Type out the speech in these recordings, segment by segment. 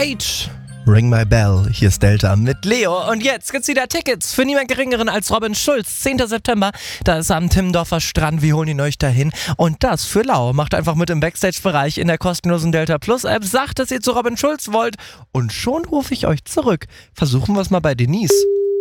Age. Ring My Bell, hier ist Delta mit Leo. Und jetzt gibt's wieder Tickets für niemand Geringeren als Robin Schulz. 10. September, da ist er am Timmendorfer Strand. Wir holen ihn euch dahin. Und das für lau. Macht einfach mit im Backstage-Bereich in der kostenlosen Delta Plus App. Sagt, dass ihr zu Robin Schulz wollt. Und schon rufe ich euch zurück. Versuchen wir es mal bei Denise.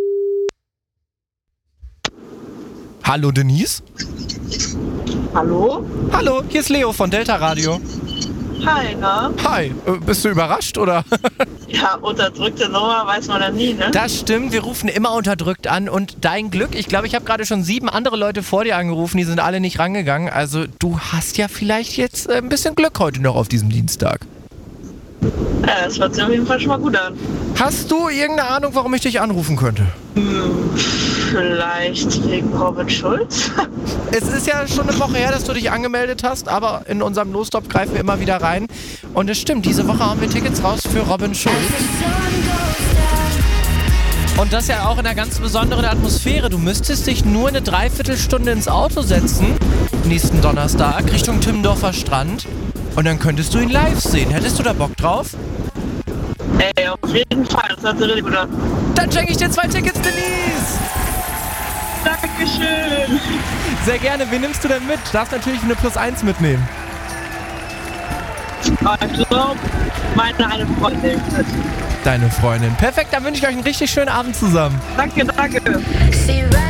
Hallo Denise? Hallo? Hallo, hier ist Leo von Delta Radio. Hi, ne? Hi, bist du überrascht oder? Ja, unterdrückte Nummer weiß man ja nie, ne? Das stimmt, wir rufen immer unterdrückt an und dein Glück, ich glaube, ich habe gerade schon 7 andere Leute vor dir angerufen, die sind alle nicht rangegangen. Also du hast ja vielleicht jetzt ein bisschen Glück heute noch auf diesem Dienstag. Ja, das hört sich auf jeden Fall schon mal gut an. Hast du irgendeine Ahnung, warum ich dich anrufen könnte? Vielleicht wegen Robin Schulz? Es ist ja schon eine Woche her, dass du dich angemeldet hast, aber in unserem Lostop greifen wir immer wieder rein. Und es stimmt, diese Woche haben wir Tickets raus für Robin Schulz. Und das ja auch in einer ganz besonderen Atmosphäre. Du müsstest dich nur eine Dreiviertelstunde ins Auto setzen, nächsten Donnerstag, Richtung Timmendorfer Strand. Und dann könntest du ihn live sehen. Hättest du da Bock drauf? Ey, auf jeden Fall, das hört sich richtig gut an. Dann schenke ich dir 2 Tickets, Denise! Dankeschön! Sehr gerne. Wen nimmst du denn mit? Du darfst natürlich eine +1 mitnehmen. Ich glaube, meine eine Freundin. Deine Freundin. Perfekt, dann wünsche ich euch einen richtig schönen Abend zusammen. Danke.